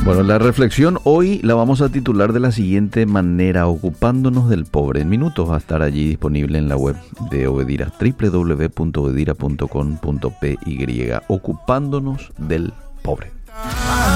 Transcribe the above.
Bueno, la reflexión hoy la vamos a titular de la siguiente manera: ocupándonos del pobre. En minutos va a estar allí disponible en la web de Obedira, www.obedira.com.py. Ocupándonos del pobre.